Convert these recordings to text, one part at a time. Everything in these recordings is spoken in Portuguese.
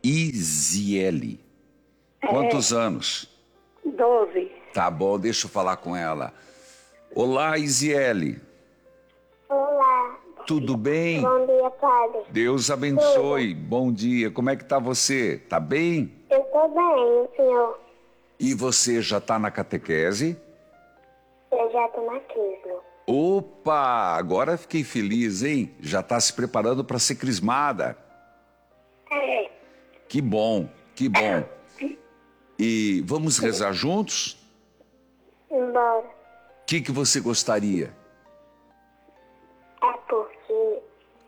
Iziele. Quantos anos? 12. Tá bom, deixa eu falar com ela. Olá, Iziele. Olá. Tudo bem? Bom dia, padre. Deus abençoe. Bom dia. Como é que tá você? Tá bem? Eu tô bem, senhor. E você já tá na catequese? Eu já tô na crisma. Opa, agora fiquei feliz, hein? Já tá se preparando para ser crismada. É. Que bom, que bom. E vamos rezar juntos? Embora. O que você gostaria? É porque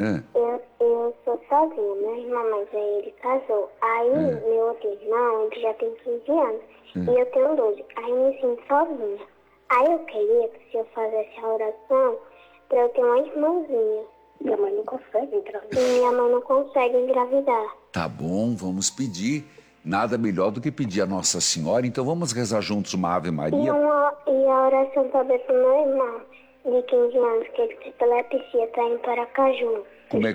eu sou sozinha. Meu irmão mais velho, ele casou. Aí, meu outro irmão, ele já tem 15 anos. E eu tenho 12. Aí eu me sinto sozinha. Aí eu queria que se eu fizesse a oração, pra eu ter uma irmãzinha. Minha mãe não consegue engravidar. E minha mãe não consegue engravidar. Tá bom, vamos pedir. Nada melhor do que pedir a Nossa Senhora. Então vamos rezar juntos uma Ave Maria. E a oração também pro meu irmão, de 15 anos, que ele tem epilepsia, tá em Paracaju. Como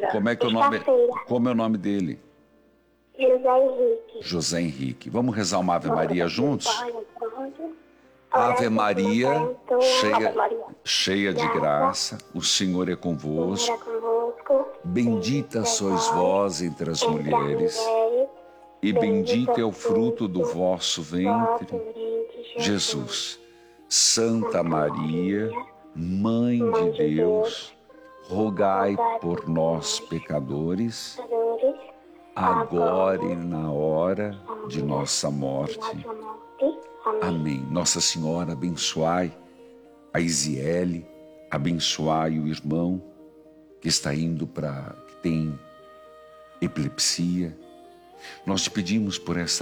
é o nome dele? José Henrique. José Henrique. Vamos rezar uma Ave Maria juntos? Ave Ave Maria, Maria, cheia de graça, o Senhor é convosco. Bendita sois vós entre as mulheres, e bendito é o fruto do vosso ventre, Jesus. Santa Maria, Mãe de Deus, rogai por nós, pecadores, agora e na hora de nossa morte. Amém. Nossa Senhora, abençoai a Iziele, abençoai o irmão que está indo que tem epilepsia. Nós te pedimos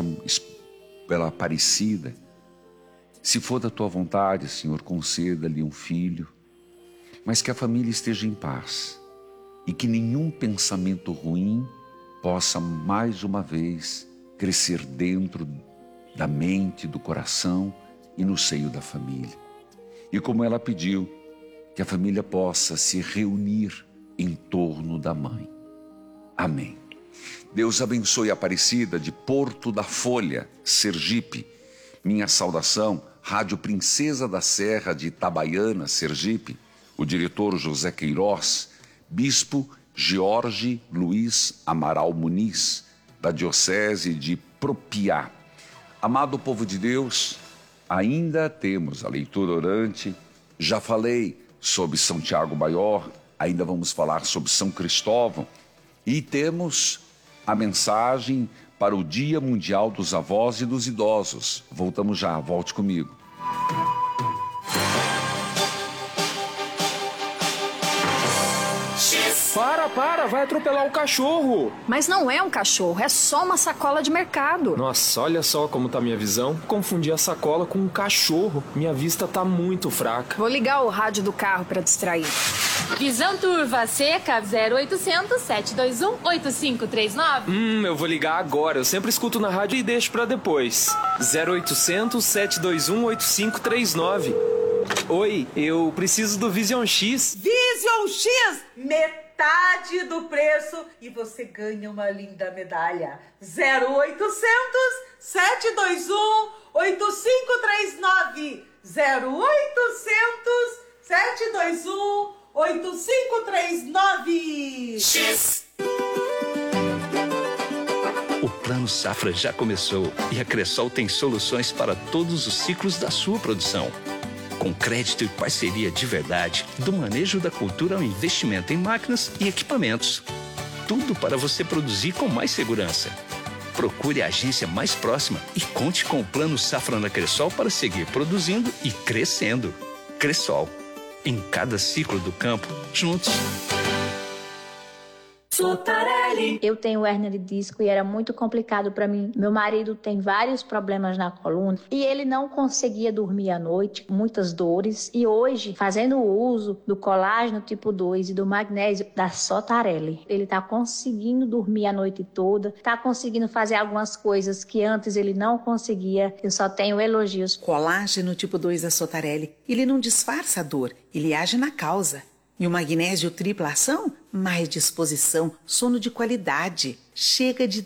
pela Aparecida. Se for da tua vontade, Senhor, conceda-lhe um filho, mas que a família esteja em paz e que nenhum pensamento ruim possa mais uma vez crescer dentro da mente, do coração e no seio da família. E como ela pediu, que a família possa se reunir em torno da mãe. Amém. Deus abençoe a Aparecida de Porto da Folha, Sergipe. Minha saudação, Rádio Princesa da Serra de Itabaiana, Sergipe, o diretor José Queiroz, Bispo Jorge Luiz Amaral Muniz, da Diocese de Propiá. Amado povo de Deus, ainda temos a leitura orante. Já falei sobre São Tiago Maior, ainda vamos falar sobre São Cristóvão. E temos a mensagem para o Dia Mundial dos Avós e dos Idosos. Voltamos já, volte comigo. Para, vai atropelar o cachorro. Mas não é um cachorro, é só uma sacola de mercado. Nossa, olha só como tá minha visão. Confundi a sacola com um cachorro. Minha vista tá muito fraca. Vou ligar o rádio do carro pra distrair. Visão Turva Seca 0800 721 8539. Eu vou ligar agora. Eu sempre escuto na rádio e deixo pra depois. 0800 721 8539. Oi, eu preciso do Vision X. Vision X, metade do preço e você ganha uma linda medalha. 0800 721 8539. 0800 721 8539. X. O Plano Safra já começou e a Cressol tem soluções para todos os ciclos da sua produção. Com crédito e parceria de verdade, do manejo da cultura ao investimento em máquinas e equipamentos. Tudo para você produzir com mais segurança. Procure a agência mais próxima e conte com o Plano Safra na Cressol para seguir produzindo e crescendo. Cressol. Em cada ciclo do campo, juntos. Sotarelli. Eu tenho hérnia de disco e era muito complicado para mim. Meu marido tem vários problemas na coluna e ele não conseguia dormir à noite, muitas dores. E hoje, fazendo o uso do colágeno tipo 2 e do magnésio da Sotarelli, ele tá conseguindo dormir a noite toda, tá conseguindo fazer algumas coisas que antes ele não conseguia. Eu só tenho elogios. Colágeno tipo 2 da Sotarelli, ele não disfarça a dor, ele age na causa. E o magnésio tripla ação? Mais disposição, sono de qualidade. Chega de